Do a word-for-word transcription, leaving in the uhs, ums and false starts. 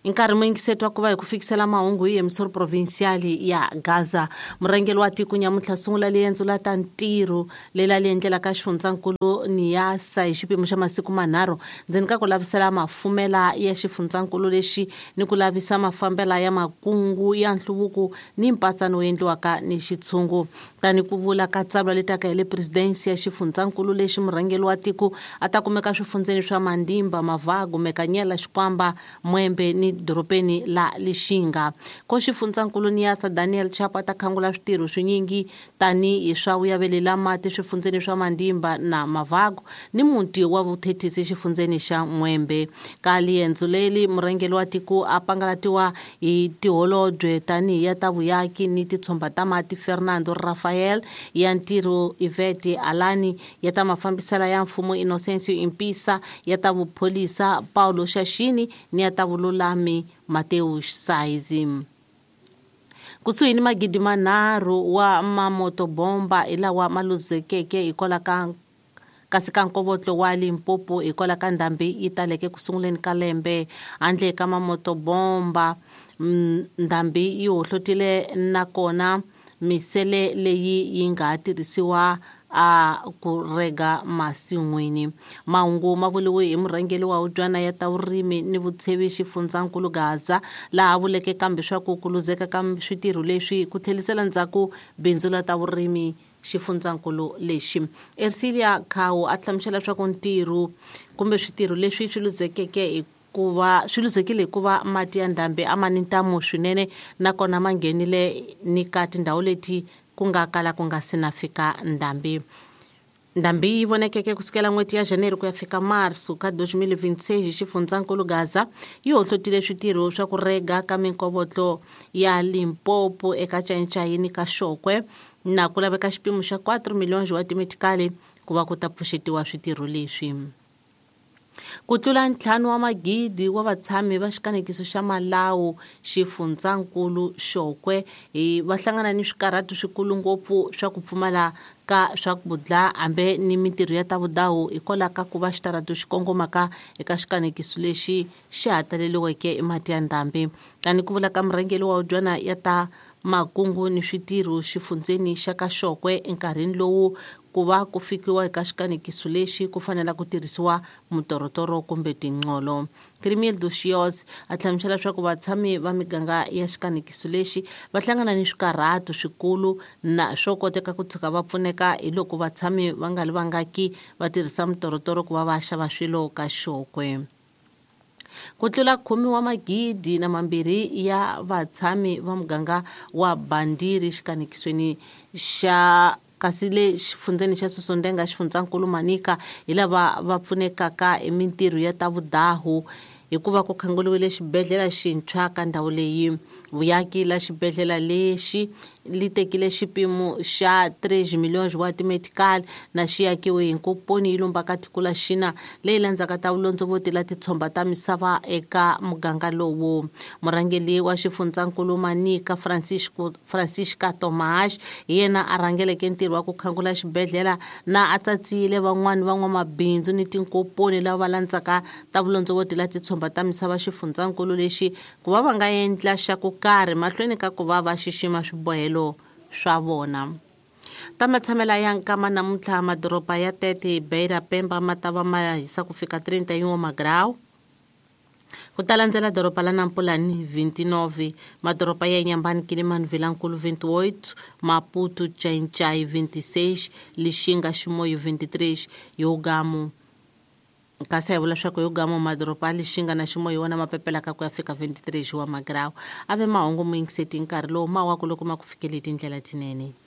Nkarhi mwingisetwa ku va hi ku fikisela mahungu hi emisoro provinciali ya Gaza. Murhangeri wa tiko nyamutlha sungula liyendzo la ta ntirho lela li endlelaka xifundzankulu Niasa hi xiphemu xa masiku manharhu ndzeni ka ku lavisela mafumela ya xifundzankulu lexi ni ku lavisa mafambela ya makungu ya nhluvuko ni mpatsano wo endliwaka ni xitshungu. Tani ku vula ka tsalwa letaka hi le presidency ya xifundzankulu lexi murhangeri wa tiko a ta kumeka swifundzeni swa Mandimba, Mavago, Mekanyela, Xikwamba, Mwembe ni doropeni la Lixinga. Ko xifundzankulu Niasa Daniel Chapo a ta khangula switirho swinyingi tani hi swa vuyavele la mati swifundzeni swa Mandimba na Mavago ni muti wa vuthethisi xifundzeni xa Mwembe. Ka liyendzo leli murhangeri wa tiko a pangalatiwa hi tiholobye tani hi ya ta vuyaki ni titshomba ta mati Fernando Rafael, ya ntirho Ivete Alani, ya ta mafambiselo ya mfumo Inocencio Impisa, ya ta vupholisa Paulo Shashini ni ya ta vululami Mateus Saizi. Kusuhi ni magidi manharhu wa mamotobomba ilawa maluzekeke ikola ka kasi ka nkovotlo wa Limpopo ikola ka ndhambi yi taleke ku sunguleni ka lembe. Handle ka mamotobomba ndhambi yi hohlotile nakona misele leyi yi nga tirhisiwa a ku rega masin'wini. Mahungu ma vuliwe hi murhangeri wa hudyana ya ta vurimi ni vutshevi xifundzankulu Gaza laha vuleke kambe swa ku kuluzeka ka switirho leswi ku tlhelisela ndzhaku bindzu la ta vurimi xifundzankulu lexi. Ersilia Khawu a hlamusela swa ku ntirho kumbe switirho leswi swi luzekeke hi kuva swi luzekile hikuva mati ya ndhambi a ma ni ntamu swinene nakona ma nghenile ni ka tindhawu leti ku nga kala ku nga si na fika ndhambi. Ndhambi yi vonekeke kusukela n'hweti ya Janeiro ku ya fika Marso ka twenty twenty-six hi xifundzankulu Gaza yi hohlotile switirho swa ku rega ka minkovotlo ya Limpopo eka Chayinchayini ka Xokwe na ku laveka xipimu xa four million wa timetikali ku va ku ta pfuxetiwa switirho leswi. Ku tlula ntlhanu wa magidi wa vatshami va xikanekiso xa Malawu xifundzankulu Xokwe va hlangana ni swikarhato swikulu ngopfu swa ku pfumala ka swakudya hambe ni mitirho ya ta vudahu hikwalaho ka ku va xitarato xi kongomaka eka xikanekiso lexi xi hataleliweke hi mati ya ndhambi. Tani ku vula ka murhangeri wa hudyana ya ta makungu ni switirho xifundzeni xa ka Xokwe enkarhini lowu ku va ku fikiwa eka xikanekiso lexi ku fanela ku tirhisiwa mutorotoro kumbe tinqolo. Crimiel Doshios a hlamusela swa ku vatshami va miganga ya xikanekiso lexi va hlangana ni swikarhato swikulu na swo koteka ku tshuka va pfuneka hi loko vatshami va nga vangaki va tirhisa mutorotoro ku va va xava swilo ka Xokwe. Ku tlula khume wa magidi na mambirhi ya vatshami va muganga wa Bandiri xikanekisweni xa kasi le xifundzeni xa Sosondenga xifundzankulu Manika hi lava va pfunekaka hi mitirho ya ta vudahu hikuva ku khanguriwile xibedhlele xintshwa ka ndhawu leyi. Vuyaki la xibedhlele lexi li tekile xipimu xa three million wa timetikali na xi yakiwe hi nkoponi yi lumbaka tiko la Xina leyi landzaka ta vulondzovoti la titshomba ta misava eka muganga lowu. Murhangeri wa xifundzankulu Manika Francisco Francisca Tomas hi yena a rhangeleke ntirho wa ku khangula xibedhlele na a tsatsile van'wani van'wamabindzu ni tinkoponi lava va landzaka ta vulondzovoti la titshomba ta misava xifundzankulu lexi ku va va nga endla xa ku karhi mahlweni ka ku va va xixima swibohelo swa vona. Ta matshamela ya nkama namuntlha madoroba ya thirty Beira Pemba ma ta va ma hisa ku fika thirty-one wa magrawu. Ku ta landzela doroba la Nampulani twenty-nine, madoroba ya Nyambani Kilimani Vilankulu twenty-eight, Maputo Chayinchayi twenty-six, Lixinga Ximoyo twenty-three, Yogamu kasi hi vula swa ku Yogamu madoroba ya Lixinga na Ximoyo wona mapepelaka ku ya fika twenty-three wa magrawu. Ave mahungu mo yingiseti nkarhi lowu ma wa ku loko ma ku fikele tindlela tinene.